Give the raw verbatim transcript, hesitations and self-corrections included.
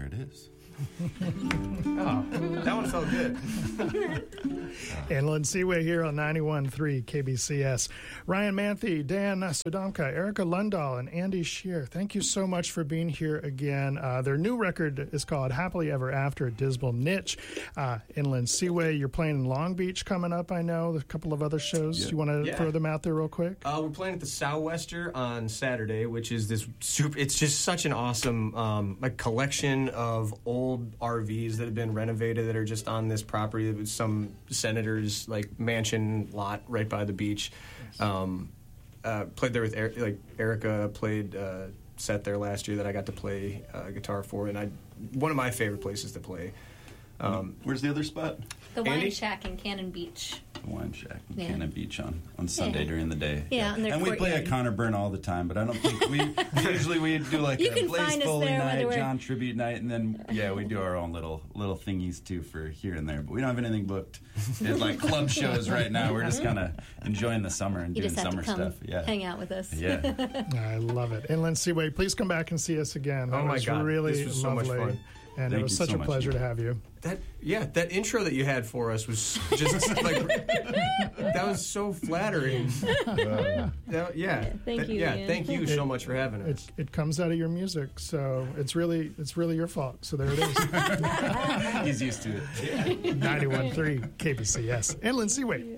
it is. Oh, that one felt good. Inland Seaway here on ninety-one point three K B C S. Ryan Manthe, Dan Sodomka, Erica Lundahl, and Andy Shear, thank you so much for being here again. Uh, their new record is called Happily Ever After, Dismal Niche. Uh, Inland Seaway, you're playing in Long Beach coming up, I know. There's a couple of other shows. Yeah. You want to Yeah. throw them out there real quick? Uh, we're playing at the Southwester on Saturday, which is this super. It's just such an awesome um, like collection of old R Vs that have been renovated that are just on this property with some senator's like mansion lot right by the beach. Um, uh, played there with er- like Erica played uh, set there last year that I got to play uh, guitar for, and I one of my favorite places to play. Um, Where's the other spot? The Wine Andy? Shack in Cannon Beach. The Wine Shack in Yeah. Cannon Beach on, on Sunday Yeah. during the day. Yeah, in their and we play courtyard. at Connor Burn all the time, but I don't think we usually we do like You a can Blaze find us Foley there night, whether we're- John tribute night, and then yeah, we do our own little little thingies too for here and there. But we don't have anything booked. It's like club shows right now. We're just kind of enjoying the summer and You doing just have summer to come stuff. Yeah, hang out with us. yeah. I love it. Inland Seaway, please come back and see us again. That Oh my was God, really this was so much lovely. fun. And Thank it was you such so a much, pleasure Ian. to have you. That yeah, that intro that you had for us was just like that was so flattering. That- yeah, thank That- you, Yeah, Ian. thank you so much for having It, us. it comes out of your music, so it's really it's really your fault. So there it is. He's used to it. ninety-one point three K B C S. Inland Seaway.